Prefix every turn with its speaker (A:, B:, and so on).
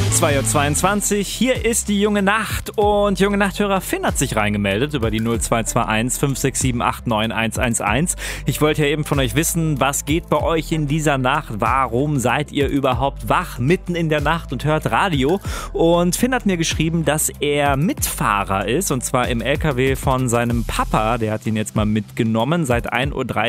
A: 2:22 Uhr, hier ist die Junge Nacht und Junge Nachthörer Finn hat sich reingemeldet über die 0221 567 89111. Ich wollte ja eben von euch wissen, was geht bei euch in dieser Nacht? Warum seid ihr überhaupt wach mitten in der Nacht und hört Radio? Und Finn hat mir geschrieben, dass er Mitfahrer ist und zwar im LKW von seinem Papa. Der hat ihn jetzt mal mitgenommen. Seit 1:30 Uhr